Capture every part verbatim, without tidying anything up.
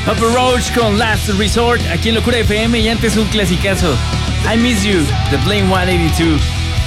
Papa Roach con Last Resort aquí en Locura F M, y antes un clasicazo, I Miss You de Blink ciento ochenta y dos.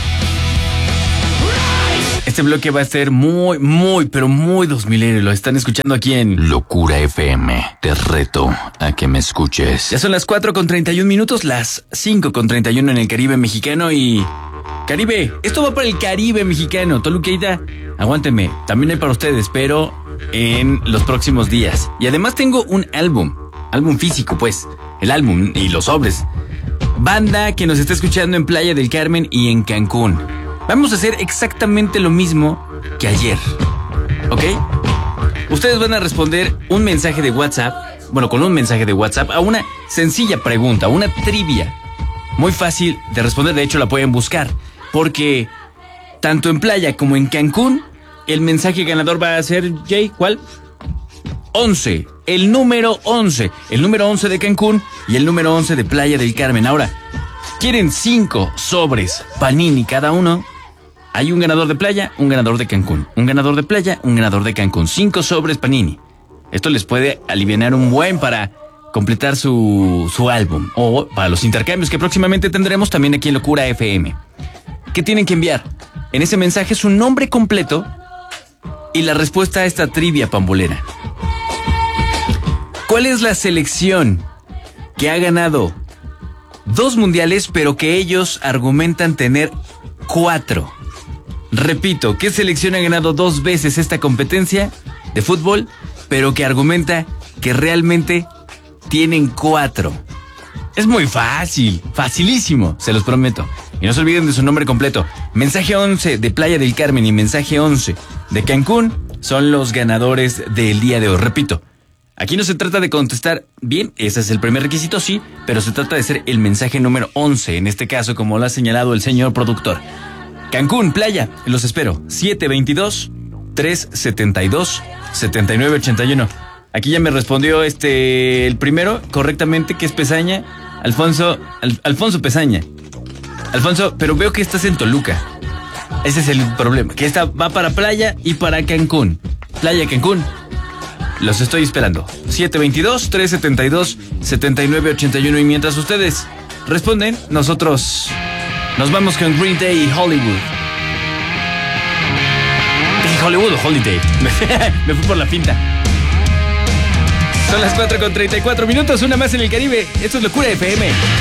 Este bloque va a ser muy, muy, pero muy dos milero. Lo están escuchando aquí en Locura F M. Te reto a que me escuches. Ya son las cuatro con treinta y un minutos, las cinco con treinta y uno en el Caribe mexicano. Y Caribe, esto va para el Caribe mexicano. Toluqueita, aguántenme, también hay para ustedes, pero en los próximos días. Y además tengo un álbum, álbum físico pues, el álbum y los sobres. Banda que nos está escuchando en Playa del Carmen y en Cancún. Vamos a hacer exactamente lo mismo que ayer, ¿ok? Ustedes van a responder un mensaje de WhatsApp, bueno, con un mensaje de WhatsApp a una sencilla pregunta, una trivia. Muy fácil de responder, de hecho la pueden buscar, porque tanto en Playa como en Cancún, el mensaje ganador va a ser, Jay, ¿cuál? once, el número once, el número once de Cancún y el número once de Playa del Carmen. Ahora, ¿quieren cinco sobres Panini cada uno? Hay un ganador de Playa, un ganador de Cancún, un ganador de Playa, un ganador de Cancún. Cinco sobres Panini. Esto les puede alivianar un buen para completar su, su álbum, o para los intercambios que próximamente tendremos también aquí en Locura F M. ¿Qué tienen que enviar? En ese mensaje su nombre completo y la respuesta a esta trivia pambolera. ¿Cuál es la selección que ha ganado dos mundiales, pero que ellos argumentan tener cuatro? Repito, ¿qué selección ha ganado dos veces esta competencia de fútbol, pero que argumenta que realmente tienen cuatro? Es muy fácil, facilísimo, se los prometo. Y no se olviden de su nombre completo. Mensaje once de Playa del Carmen y mensaje once de Cancún son los ganadores del día de hoy. Repito, aquí no se trata de contestar bien, ese es el primer requisito, sí, pero se trata de ser el mensaje número once, en este caso, como lo ha señalado el señor productor. Cancún, Playa, los espero. siete veintidós, trescientos setenta y dos, setenta y nueve ochenta y uno. Aquí ya me respondió este el primero correctamente, que es Pesaña. Alfonso, Al, Alfonso Pesaña. Alfonso, pero veo que estás en Toluca. Ese es el problema, que esta va para Playa y para Cancún. Playa, Cancún. Los estoy esperando. siete veintidós, trescientos setenta y dos, setenta y nueve ochenta y uno. Y mientras ustedes responden, nosotros nos vamos con Green Day y Hollywood. ¿Dije Hollywood o Holiday? Me fui por la pinta. Son las cuatro con treinta y cuatro minutos, una más en el Caribe. Esto es Locura F M.